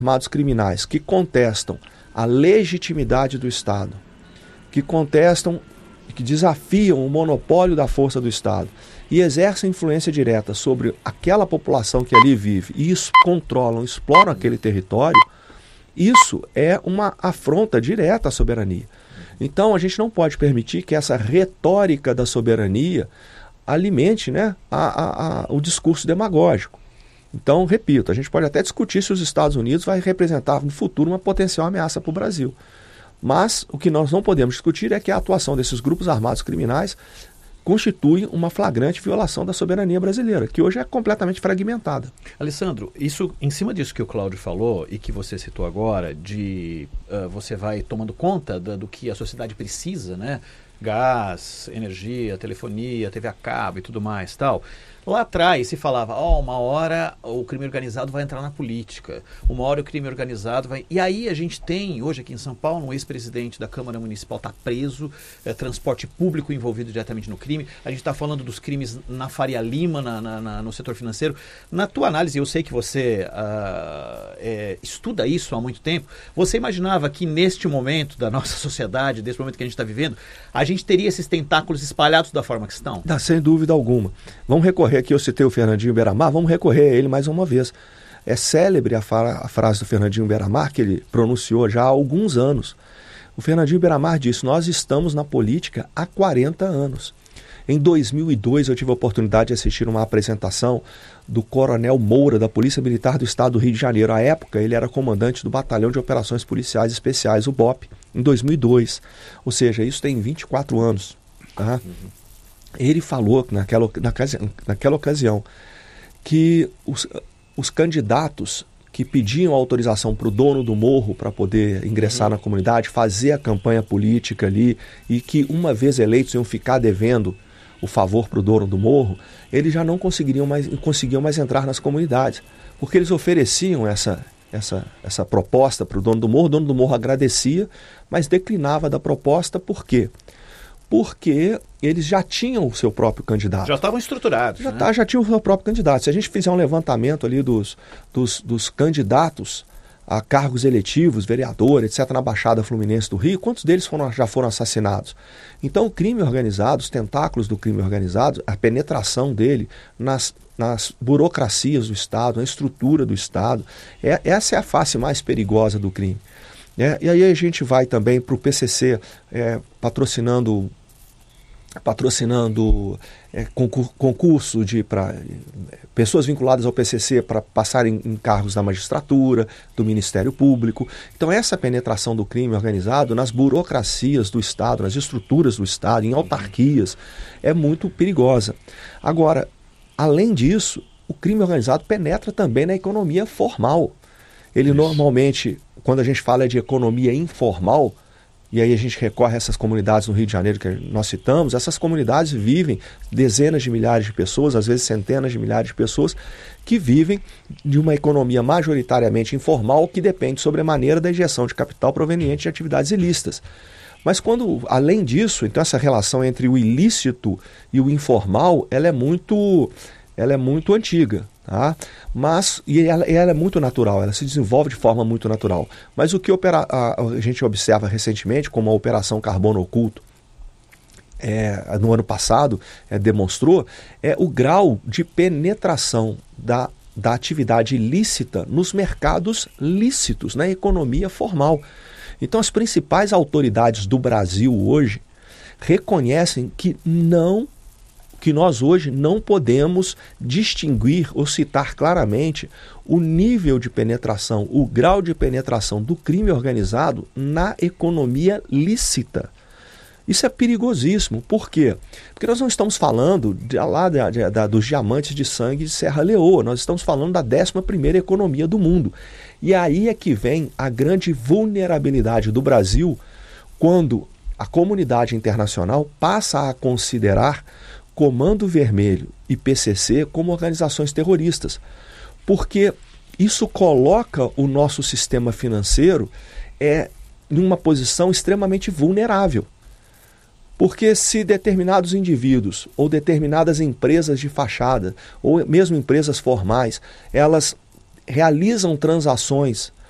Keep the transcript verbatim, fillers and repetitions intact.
armados criminais que contestam a legitimidade do Estado, que contestam e que desafiam o monopólio da força do Estado e exercem influência direta sobre aquela população que ali vive e isso controlam, exploram aquele território, isso é uma afronta direta à soberania. Então a gente não pode permitir que essa retórica da soberania alimente, né, a, a, a, o discurso demagógico. Então, repito, a gente pode até discutir se os Estados Unidos vai representar no futuro uma potencial ameaça para o Brasil. Mas o que nós não podemos discutir é que a atuação desses grupos armados criminais constitui uma flagrante violação da soberania brasileira, que hoje é completamente fragmentada. Alessandro, isso, em cima disso que o Cláudio falou e que você citou agora, de uh, você vai tomando conta da, do que a sociedade precisa, né? Gás, energia, telefonia, T V a cabo e tudo mais, tal. Lá atrás se falava, ó, oh, uma hora o crime organizado vai entrar na política, uma hora o crime organizado vai... E aí a gente tem, hoje aqui em São Paulo, um ex-presidente da Câmara Municipal está preso, é, transporte público envolvido diretamente no crime, a gente está falando dos crimes na Faria Lima, na, na, na, no setor financeiro. Na tua análise, eu sei que você uh, é, estuda isso há muito tempo, você imaginava que neste momento da nossa sociedade, desse momento que a gente está vivendo, a gente teria esses tentáculos espalhados da forma que estão? Dá, sem dúvida alguma. Vamos recorrer aqui, eu citei o Fernandinho Beiramar, vamos recorrer a ele mais uma vez. É célebre a, fa- a frase do Fernandinho Beiramar, que ele pronunciou já há alguns anos. O Fernandinho Beiramar disse, nós estamos na política há quarenta anos. Em dois mil e dois eu tive a oportunidade de assistir uma apresentação do Coronel Moura, da Polícia Militar do Estado do Rio de Janeiro. À época, ele era comandante do Batalhão de Operações Policiais Especiais, o B O P, em dois mil e dois. Ou seja, isso tem vinte e quatro anos. Tá? Uhum. Ele falou naquela, naquela, naquela ocasião que os, os candidatos que pediam autorização para o dono do morro para poder ingressar uhum. na comunidade, fazer a campanha política ali e que uma vez eleitos iam ficar devendo o favor para o dono do morro, eles já não conseguiriam mais, conseguiam mais entrar nas comunidades, porque eles ofereciam essa, essa, essa proposta para o dono do morro, o dono do morro agradecia, mas declinava da proposta. Por quê? Porque eles já tinham o seu próprio candidato. Já estavam estruturados. Já, né? tá, já tinham o seu próprio candidato. Se a gente fizer um levantamento ali dos, dos, dos candidatos a cargos eletivos, vereador, etcétera, na Baixada Fluminense do Rio, quantos deles foram, já foram assassinados? Então o crime organizado, os tentáculos do crime organizado, a penetração dele nas, nas burocracias do Estado, na estrutura do Estado, é, essa é a face mais perigosa do crime. É, e aí a gente vai também para o P C C é, patrocinando... patrocinando é, concurso, concurso de pra, pessoas vinculadas ao P C C para passarem em cargos da magistratura, do Ministério Público. Então essa penetração do crime organizado nas burocracias do Estado, nas estruturas do Estado, em autarquias, é muito perigosa. Agora, além disso, o crime organizado penetra também na economia formal. Ele Isso. normalmente, quando a gente fala de economia informal, e aí a gente recorre a essas comunidades no Rio de Janeiro que nós citamos, essas comunidades vivem dezenas de milhares de pessoas, às vezes centenas de milhares de pessoas, que vivem de uma economia majoritariamente informal que depende sobremaneira da injeção de capital proveniente de atividades ilícitas. Mas quando, além disso, então essa relação entre o ilícito e o informal, ela é muito, ela é muito antiga. Tá? Mas, e ela, ela é muito natural, ela se desenvolve de forma muito natural. Mas o que opera, a, a gente observa recentemente, como a Operação Carbono Oculto, é, no ano passado, é, demonstrou, é o grau de penetração da, da atividade ilícita nos mercados lícitos, na economia formal. Então as principais autoridades do Brasil hoje reconhecem que não que nós hoje não podemos distinguir ou citar claramente o nível de penetração, o grau de penetração do crime organizado na economia lícita. Isso é perigosíssimo. Por quê? Porque nós não estamos falando de, lá de, de, de, dos diamantes de sangue de Serra Leoa, nós estamos falando da décima primeira economia do mundo. E aí é que vem a grande vulnerabilidade do Brasil quando a comunidade internacional passa a considerar Comando Vermelho e P C C como organizações terroristas, porque isso coloca o nosso sistema financeiro é, em uma posição extremamente vulnerável. Porque se determinados indivíduos ou determinadas empresas de fachada, ou mesmo empresas formais, elas realizam transações